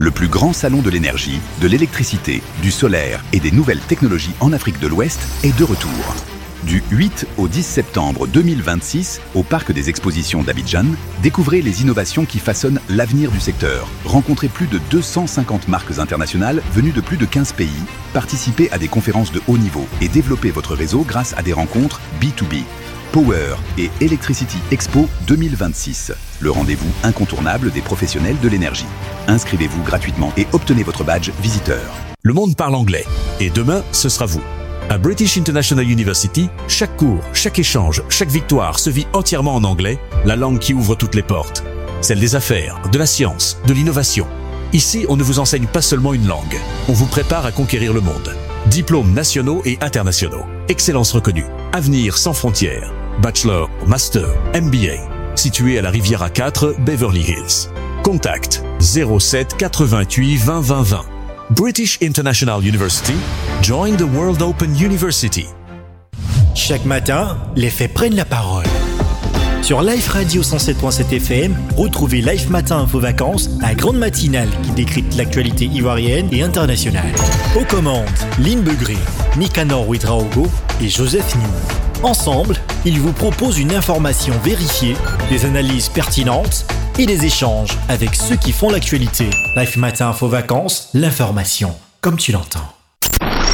Le plus grand salon de l'énergie, de l'électricité, du solaire et des nouvelles technologies en Afrique de l'Ouest est de retour. Du 8 au 10 septembre 2026, au Parc des Expositions d'Abidjan, découvrez les innovations qui façonnent l'avenir du secteur. Rencontrez plus de 250 marques internationales venues de plus de 15 pays, participez à des conférences de haut niveau et développez votre réseau grâce à des rencontres B2B. Power et Electricity Expo 2026, le rendez-vous incontournable des professionnels de l'énergie. Inscrivez-vous gratuitement et obtenez votre badge visiteur. Le monde parle anglais et demain, ce sera vous. À British International University, chaque cours, chaque échange, chaque victoire se vit entièrement en anglais, la langue qui ouvre toutes les portes. Celle des affaires, de la science, de l'innovation. Ici, on ne vous enseigne pas seulement une langue, on vous prépare à conquérir le monde. Diplômes nationaux et internationaux, excellence reconnue, avenir sans frontières. Bachelor, Master, MBA, situé à la Riviera 4, Beverly Hills. Contact 07 88 20 20 20. British International University, join the World Open University. Chaque matin, les faits prennent la parole. Sur Life Radio 107.7 FM, retrouvez Life Matin Info Vacances, la grande matinale qui décrypte l'actualité ivoirienne et internationale. Aux commandes, Lynn Begré, Nicanor Ouedraogo et Joseph New. Ensemble, ils vous proposent une information vérifiée, des analyses pertinentes et des échanges avec ceux qui font l'actualité. Life Matin Info Vacances, l'information comme tu l'entends.